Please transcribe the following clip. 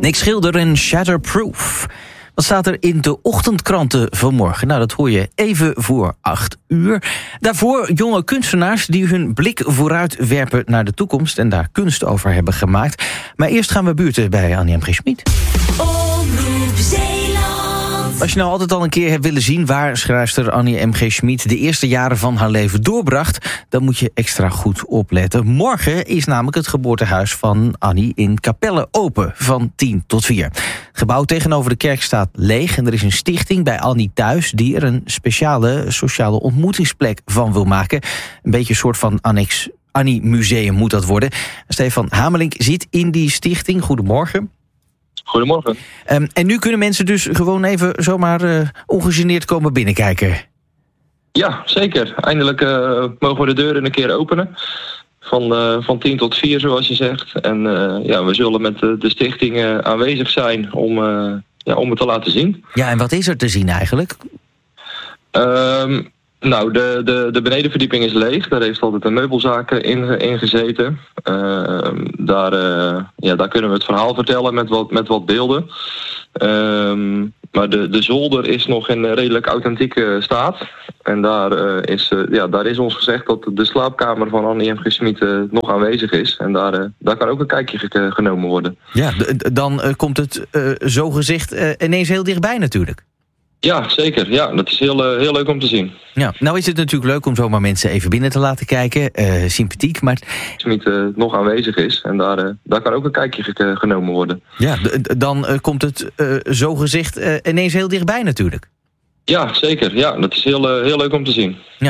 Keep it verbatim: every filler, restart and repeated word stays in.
Nick Schilder en Shatterproof. Wat staat er in de ochtendkranten vanmorgen? Nou, dat hoor je even voor acht uur. Daarvoor jonge kunstenaars die hun blik vooruit werpen naar de toekomst en daar kunst over hebben gemaakt. Maar eerst gaan we buurten bij Annie M G. Schmid. Als je nou altijd al een keer hebt willen zien waar schrijfster Annie M G. Schmid de eerste jaren van haar leven doorbracht, dan moet je extra goed opletten. Morgen is namelijk het geboortehuis van Annie in Capelle open, van tien tot vier. Het gebouw tegenover de kerk staat leeg en er is een stichting bij Annie thuis die er een speciale sociale ontmoetingsplek van wil maken. Een beetje een soort van annex Annie Museum moet dat worden. Stefan Hamelink zit in die stichting. Goedemorgen. Goedemorgen. Um, en nu kunnen mensen dus gewoon even zomaar uh, ongegeneerd komen binnenkijken. Ja, zeker. Eindelijk uh, mogen we de deuren een keer openen. Van, uh, van tien tot vier, zoals je zegt. En uh, ja, we zullen met de, de stichting uh, aanwezig zijn om, uh, ja, om het te laten zien. Ja, en wat is er te zien eigenlijk? Um, nou, de, de, de benedenverdieping is leeg. Daar heeft altijd een meubelzaak in, in gezeten. Uh, daar, uh, ja, daar kunnen we het verhaal vertellen met wat, met wat beelden. Um, maar de, de zolder is nog in redelijk authentieke staat. En daar, uh, is, uh, ja, daar is ons gezegd dat de slaapkamer van Annie M G. Schmid uh, nog aanwezig is. En daar, uh, daar kan ook een kijkje ge- genomen worden. Ja, d- dan uh, komt het uh, zogezegd uh, ineens heel dichtbij natuurlijk. Ja, zeker. Ja, dat is heel, uh, heel leuk om te zien. Ja, nou is het natuurlijk leuk om zomaar mensen even binnen te laten kijken. Uh, sympathiek, maar Schmid uh, nog aanwezig is. En daar, uh, daar kan ook een kijkje ge- genomen worden. Ja, d- dan uh, komt het uh, zogezegd uh, ineens heel dichtbij natuurlijk. Ja, zeker. Ja, dat is heel, uh, heel leuk om te zien. Ja.